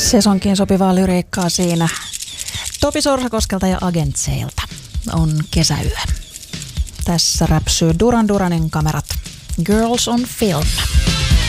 Sesonkiin sopivaa lyriikkaa siinä. Topi Sorsakoskelta ja Agentseilta on Kesäyö. Tässä räpsyy Duran Duranin Kamerat. Girls on Film.